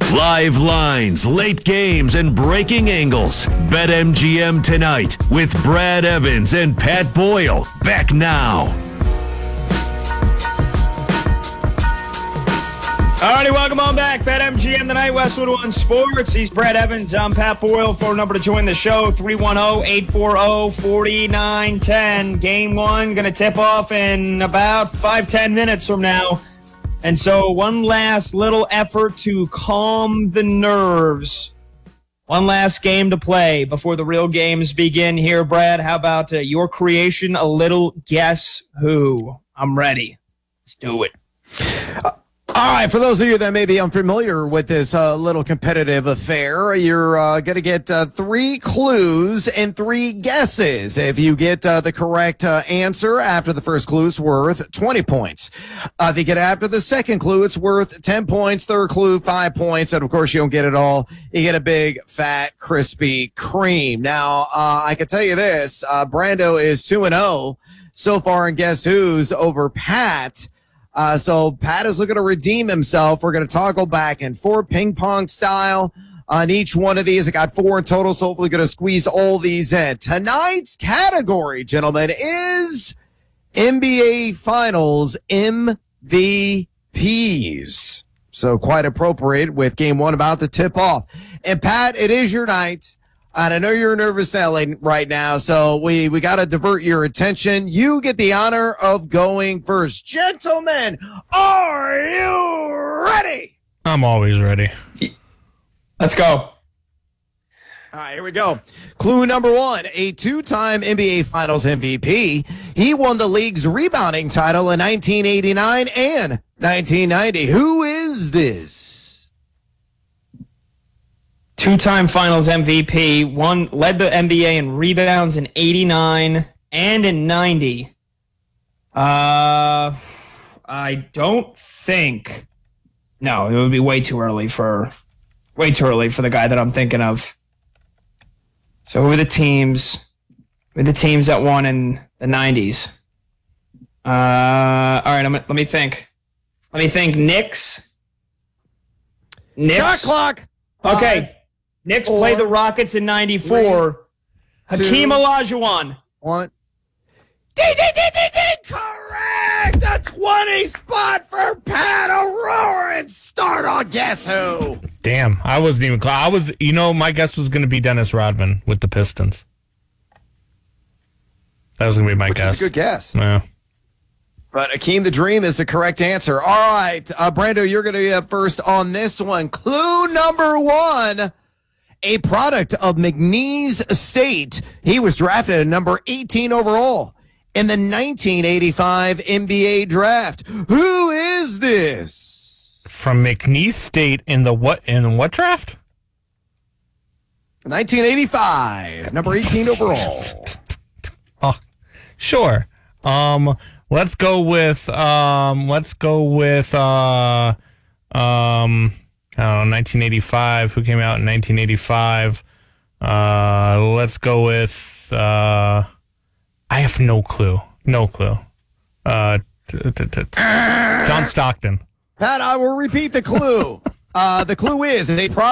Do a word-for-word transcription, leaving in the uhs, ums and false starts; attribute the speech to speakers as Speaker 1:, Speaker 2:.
Speaker 1: Live lines, late games, and breaking angles. BetMGM tonight with Brad Evans and Pat Boyle. Back now.
Speaker 2: All righty, welcome on back. BetMGM tonight, Westwood One Sports. He's Brad Evans. I'm Pat Boyle. Phone number to join the show, three one zero, eight four zero, four nine one zero. Game one going to tip off in about five, ten minutes from now. And so one last little effort to calm the nerves. One last game to play before the real games begin here, Brad. How about uh, your creation, a little Guess Who? I'm ready. Let's do it.
Speaker 3: Uh- All right, for those of you that may be unfamiliar with this uh, little competitive affair, you're uh, going to get uh, three clues and three guesses. If you get uh, the correct uh, answer after the first clue, it's worth twenty points. Uh, if you get after the second clue, it's worth ten points. Third clue, five points. And, of course, you don't get it all. You get a big, fat, crispy cream. Now, uh, I can tell you this. Uh, Brando is two and oh so far in Guess Who's over Pat. Uh, so Pat is looking to redeem himself. We're going to toggle back and forth ping pong style on each one of these. I got four in total, so hopefully going to squeeze all these in. Tonight's category, gentlemen, is N B A Finals M V Ps. So quite appropriate with game one about to tip off. And Pat, it is your night. And I know you're nervous right now, so we, we got to divert your attention. You get the honor of going first. Gentlemen, are you ready?
Speaker 4: I'm always ready.
Speaker 2: Let's go.
Speaker 3: All right, here we go. Clue number one, a two-time N B A Finals M V P. He won the league's rebounding title in nineteen eighty-nine and nineteen ninety. Who is this?
Speaker 2: Two-time Finals M V P, one led the N B A in rebounds in eighty-nine and in ninety. Uh, I don't think. No, it would be way too early for, way too early for the guy that I'm thinking of. So who are the teams? Who are the teams that won in the nineties? Uh, all right, I'm, let me think. Let me think. Knicks. Knicks.
Speaker 3: Shot clock.
Speaker 2: Okay.
Speaker 3: Five.
Speaker 2: Knicks
Speaker 3: Four,
Speaker 2: played the Rockets in ninety-four.
Speaker 3: Three,
Speaker 2: Hakeem
Speaker 3: two,
Speaker 2: Olajuwon.
Speaker 3: One. Ding, ding, ding, ding, ding. Correct. A twenty spot for Pat Aurora and start on Guess Who.
Speaker 4: Damn, I wasn't even close. I was, you know, my guess was going to be Dennis Rodman with the Pistons. That was going to be my
Speaker 3: Which
Speaker 4: guess.
Speaker 3: is a good guess.
Speaker 4: Yeah.
Speaker 3: But Akeem the Dream is the correct answer. All right, uh, Brando, you're going to be up first on this one. Clue number one. A product of McNeese Estate. He was drafted at number eighteen overall in the nineteen eighty-five N B A draft. Who is this?
Speaker 4: From McNeese State in the what in what draft?
Speaker 3: nineteen eighty-five, number eighteen overall.
Speaker 4: Oh, sure. Um, let's go with um, let's go with uh, um. I don't know, nineteen eighty-five. Who came out in nineteen eighty-five? Uh, let's go with. Uh, I have no clue. No clue. Uh, t- t- t- t- John Stockton.
Speaker 3: Pat, I will repeat the clue. uh, the clue is a product